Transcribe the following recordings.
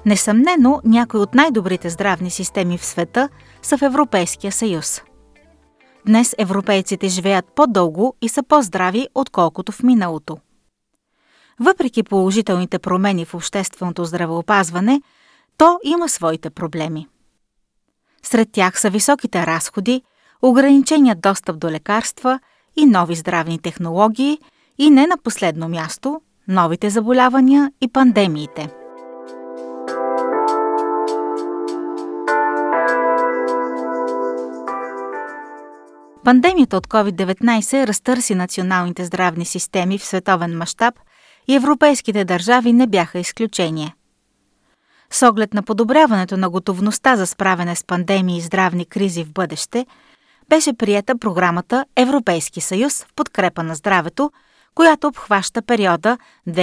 Несъмнено, някои от най-добрите здравни системи в света са в Европейския съюз. Днес европейците живеят по-дълго и са по-здрави, отколкото в миналото. Въпреки положителните промени в общественото здравеопазване, то има своите проблеми. Сред тях са високите разходи, ограниченият достъп до лекарства и нови здравни технологии и не на последно място новите заболявания и пандемиите. Пандемията от COVID-19 разтърси националните здравни системи в световен мащаб и европейските държави не бяха изключение. С оглед на подобряването на готовността за справяне с пандемии и здравни кризи в бъдеще, беше приета програмата Европейски съюз в подкрепа на здравето, която обхваща периода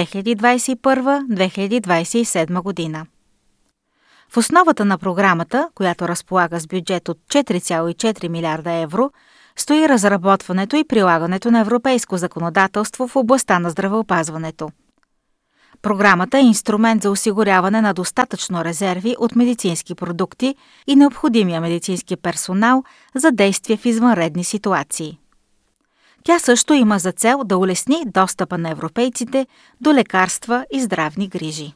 2021-2027 година. В основата на програмата, която разполага с бюджет от 4,4 милиарда евро, стои разработването и прилагането на европейско законодателство в областта на здравеопазването. Програмата е инструмент за осигуряване на достатъчно резерви от медицински продукти и необходимия медицински персонал за действие в извънредни ситуации. Тя също има за цел да улесни достъпа на европейците до лекарства и здравни грижи.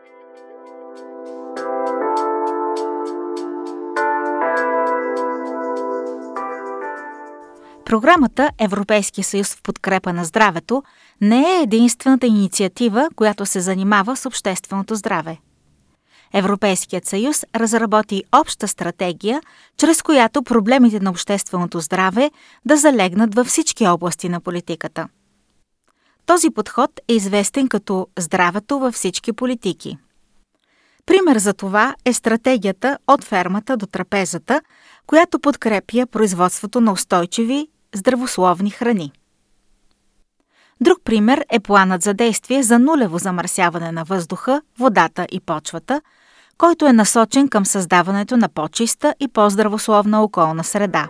Програмата Европейски съюз в подкрепа на здравето не е единствената инициатива, която се занимава с общественото здраве. Европейският съюз разработи обща стратегия, чрез която проблемите на общественото здраве да залегнат във всички области на политиката. Този подход е известен като здравето във всички политики. Пример за това е стратегията от фермата до трапезата, която подкрепя производството на устойчиви здравословни храни. Друг пример е планът за действие за нулево замърсяване на въздуха, водата и почвата, който е насочен към създаването на по-чиста и по-здравословна околна среда.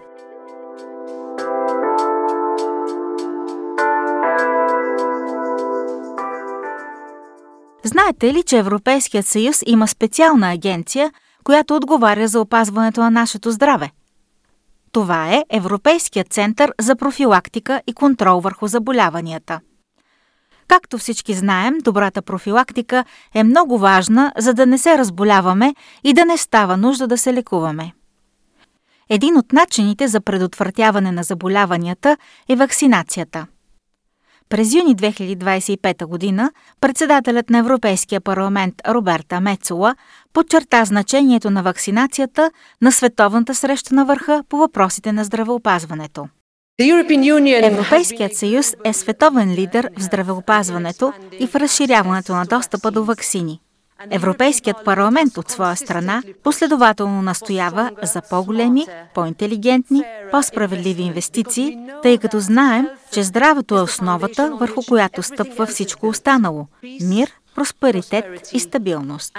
Знаете ли, че Европейският съюз има специална агенция, която отговаря за опазването на нашето здраве? Това е Европейският център за профилактика и контрол върху заболяванията. Както всички знаем, добрата профилактика е много важна, за да не се разболяваме и да не става нужда да се лекуваме. Един от начините за предотвратяване на заболяванията е вакцинацията. През юни 2025 година председателят на Европейския парламент Роберта Мецола подчерта значението на вакцинацията на Световната среща на върха по въпросите на здравеопазването. Европейският съюз е световен лидер в здравеопазването и в разширяването на достъпа до ваксини. Европейският парламент от своя страна последователно настоява за по-големи, по-интелигентни, по-справедливи инвестиции, тъй като знаем, че здравето е основата, върху която стъпва всичко останало – мир, просперитет и стабилност.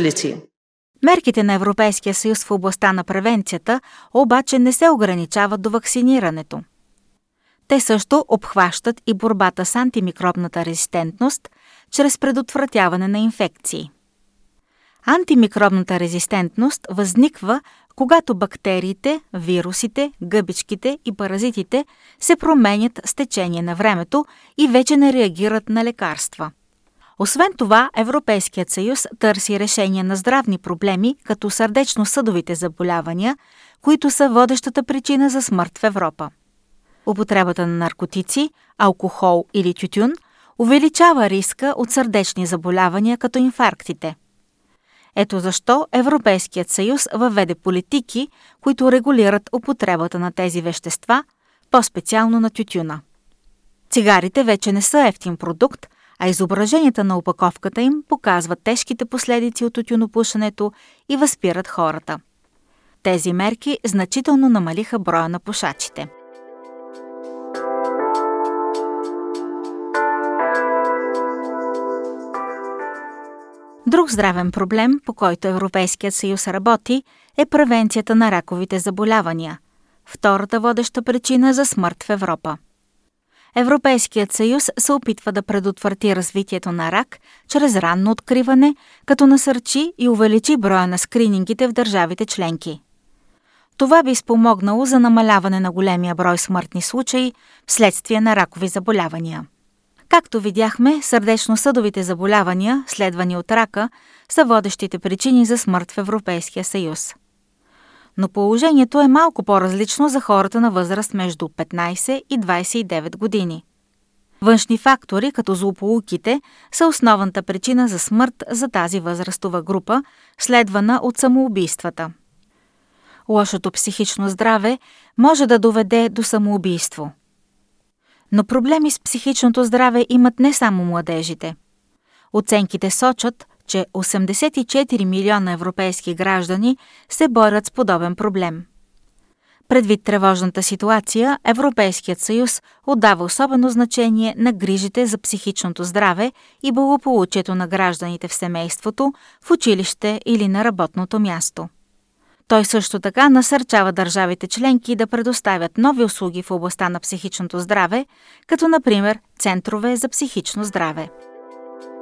Мерките на Европейския съюз в областта на превенцията обаче не се ограничават до вакцинирането. Те също обхващат и борбата с антимикробната резистентност чрез предотвратяване на инфекции. Антимикробната резистентност възниква, когато бактериите, вирусите, гъбичките и паразитите се променят с течение на времето и вече не реагират на лекарства. Освен това, Европейският съюз търси решение на здравни проблеми, като сърдечно-съдовите заболявания, които са водещата причина за смърт в Европа. Употребата на наркотици, алкохол или тютюн увеличава риска от сърдечни заболявания като инфарктите. Ето защо Европейският съюз въведе политики, които регулират употребата на тези вещества, по-специално на тютюна. Цигарите вече не са евтин продукт, а изображенията на опаковката им показват тежките последици от тютюнопушенето и възпират хората. Тези мерки значително намалиха броя на пушачите. Друг здравен проблем, по който Европейският съюз работи, е превенцията на раковите заболявания, втората водеща причина за смърт в Европа. Европейският съюз се опитва да предотврати развитието на рак чрез ранно откриване, като насърчи и увеличи броя на скринингите в държавите членки. Това би спомогнало за намаляване на големия брой смъртни случаи вследствие на ракови заболявания. Както видяхме, сърдечно-съдовите заболявания, следвани от рака, са водещите причини за смърт в Европейския съюз. Но положението е малко по-различно за хората на възраст между 15 и 29 години. Външни фактори, като злополуките, са основната причина за смърт за тази възрастова група, следвана от самоубийствата. Лошото психично здраве може да доведе до самоубийство. Но проблеми с психичното здраве имат не само младежите. Оценките сочат, че 84 милиона европейски граждани се борят с подобен проблем. Предвид тревожната ситуация, Европейският съюз отдава особено значение на грижите за психичното здраве и благополучието на гражданите в семейството, в училище или на работното място. Той също така насърчава държавите членки да предоставят нови услуги в областта на психичното здраве, като например центрове за психично здраве.